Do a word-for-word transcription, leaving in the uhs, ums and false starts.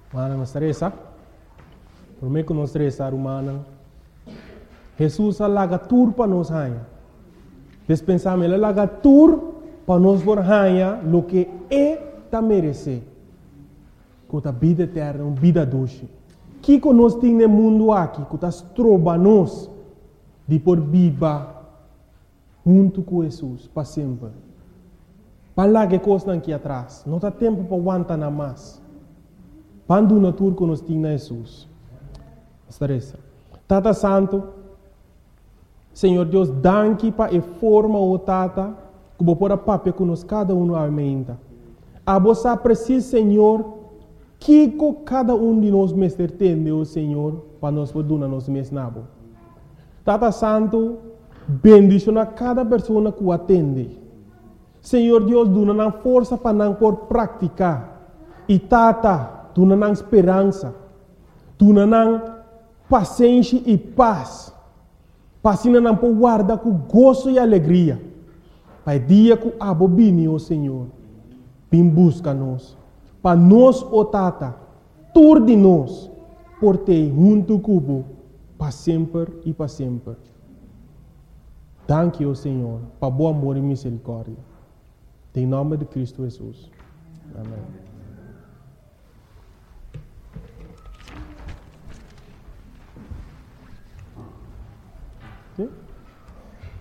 Mana não estressa. Por mim que não estressa, humana. Jesus alaga tur para nós raia. Despensamos ele alaga tur para nós por raia lo que é ta merece. Com a vida eterna, uma vida doce. Que que nós temos no mundo aqui, que está troba nós de por viva junto com Jesus para sempre. Para lá que coisa aqui atrás, não há tempo para aguentar nada mais. Quando na tour que nós temos Jesus. Estressa. Tata Santo, Senhor Deus, danke para a forma o Tata, que vou pôr a papel que nós cada um aumenta. A você precisa, Senhor, que cada um de nós mestre tem, o Senhor, para nós poder nos mesnabo. Tata Santo, bendicionar cada pessoa que o atende. Senhor Deus, dona força para não por praticar. E Tata, dona esperança. Dona paciência e paz. Passina não por guardar com gozo e alegria. Pai dia que abobine, o Senhor, vem busca nós. Para nós, o Tata, tur de nós, por ter junto cubo, para sempre e para sempre. Danke, o Senhor, para bom amor e misericórdia. Em nome de Cristo Jesus. Amém. Sim?